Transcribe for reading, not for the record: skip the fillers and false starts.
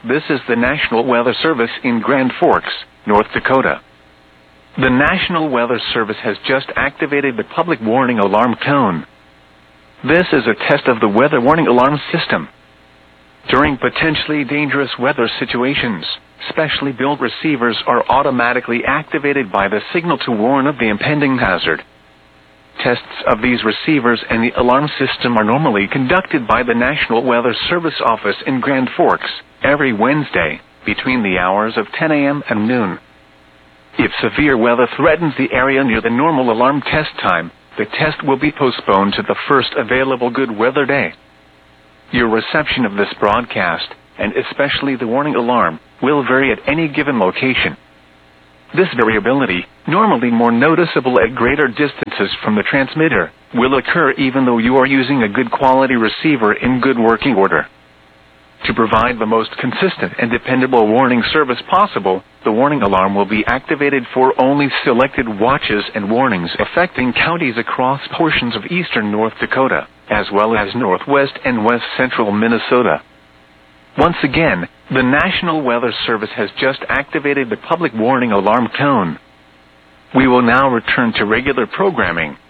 This is the National Weather Service in Grand Forks, North Dakota. The National Weather Service has just activated the public warning alarm tone. This is a test of the weather warning alarm system. During potentially dangerous weather situations, specially built receivers are automatically activated by the signal to warn of the impending hazard. Tests of these receivers and the alarm system are normally conducted by the National Weather Service office in Grand Forks every Wednesday between the hours of 10 a.m. and noon. If severe weather threatens the area near the normal alarm test time, the test will be postponed to the first available good weather day. Your reception of this broadcast, and especially the warning alarm, will vary at any given location. This variability, normally more noticeable at greater distances from the transmitter, will occur even though you are using a good quality receiver in good working order. To provide the most consistent and dependable warning service possible, the warning alarm will be activated for only selected watches and warnings affecting counties across portions of eastern North Dakota, as well as northwest and west central Minnesota. Once again, the National Weather Service has just activated the public warning alarm tone. We will now return to regular programming.